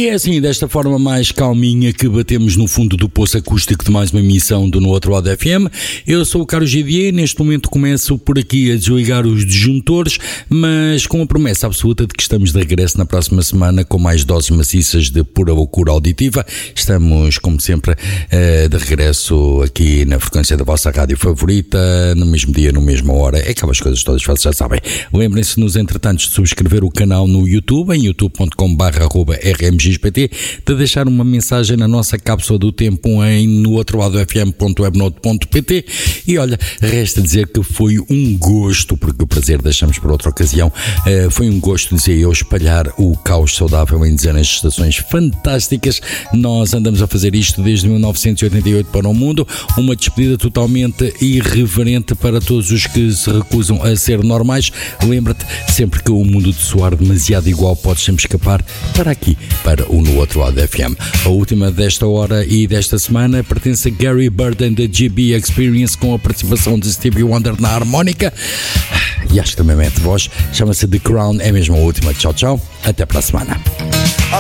E é assim, desta forma mais calminha que batemos no fundo do poço acústico de mais uma emissão do No Outro Lado FM. Eu sou o Carlos Givier, neste momento começo por aqui a desligar os disjuntores, mas com a promessa absoluta de que estamos de regresso na próxima semana com mais doses maciças de pura loucura auditiva. Estamos, como sempre, de regresso aqui na frequência da vossa rádio favorita, no mesmo dia, na mesma hora. É aquelas coisas todas vocês já sabem. Lembrem-se, nos entretantos, de subscrever o canal no YouTube, em youtube.com/rmxpt, de deixar uma mensagem na nossa cápsula do tempo em nooutrodofm.webnote.pt. E olha, resta dizer que foi um gosto, porque o prazer deixamos para outra ocasião, foi um gosto, dizia eu, espalhar o caos saudável em dezenas de estações fantásticas. Nós andamos a fazer isto desde 1988 para o mundo, uma despedida totalmente irreverente para todos os que se recusam a ser normais. Lembra-te, sempre que o mundo te soar demasiado igual, podes sempre escapar para aqui, para o No Outro Lado FM. A última desta hora e desta semana pertence a Gary Burden da GB Experience, com a participação de Stevie Wonder na harmónica. E acho que também mete voz. Chama-se The Crown. É mesmo a última. Tchau, tchau. Até para a semana.